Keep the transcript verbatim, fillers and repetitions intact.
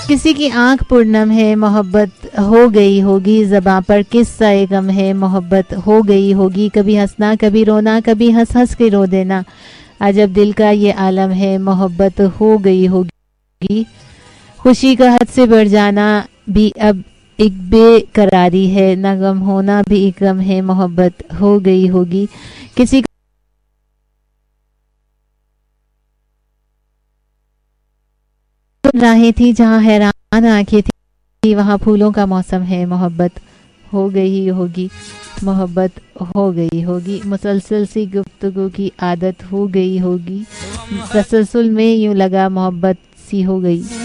किसी की आंख पूर्णम है मोहब्बत हो गई होगी, ज़बां पर किस्सा ए गम है मोहब्बत हो गई होगी। कभी हंसना कभी रोना, कभी हंस हंस के रो देना, अजब दिल का ये आलम है मोहब्बत हो गई होगी। खुशी का हद से बढ़ जाना भी अब एक बेकरारी है, ना गम होना भी एक गम है मोहब्बत हो गई होगी। किसी राहें थी जहाँ हैरान आंखें थी, वहाँ फूलों का मौसम है मोहब्बत हो गई होगी, मोहब्बत हो गई होगी। मुसलसल सी गुफ्तगू की आदत हो गई होगी, तसलसल में यूं लगा मोहब्बत सी हो गई।